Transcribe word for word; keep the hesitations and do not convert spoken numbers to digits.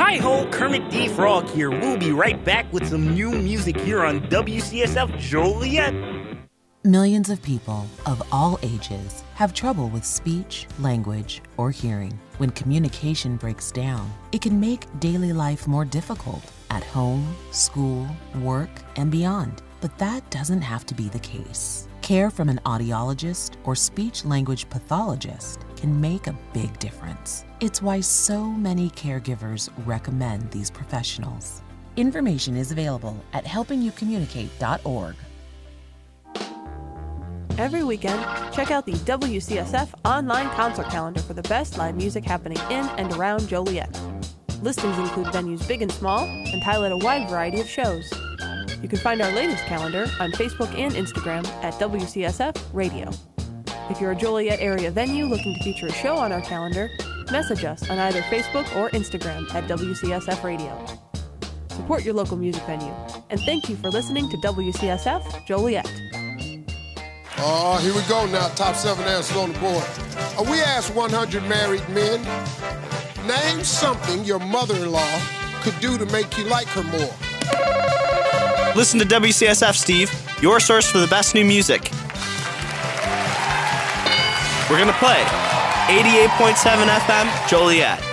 Hi-ho, Kermit D. Frog here. We'll be right back with some new music here on W C S F Joliet. Millions of people of all ages have trouble with speech, language, or hearing. When communication breaks down, it can make daily life more difficult at home, school, work, and beyond. But that doesn't have to be the case. Care from an audiologist or speech-language pathologist can make a big difference. It's why so many caregivers recommend these professionals. Information is available at helping you communicate dot org. Every weekend, check out the W C S F online concert calendar for the best live music happening in and around Joliet. Listings include venues big and small and highlight a wide variety of shows. You can find our latest calendar on Facebook and Instagram at W C S F Radio. If you're a Joliet area venue looking to feature a show on our calendar, message us on either Facebook or Instagram at W C S F Radio. Support your local music venue, and thank you for listening to W C S F Joliet. Oh, here we go now. Top seven answers on the board. Uh, we asked one hundred married men, name something your mother-in-law could do to make you like her more. Listen to W C S F, Steve, your source for the best new music. We're going to play eighty-eight point seven F M, Joliet.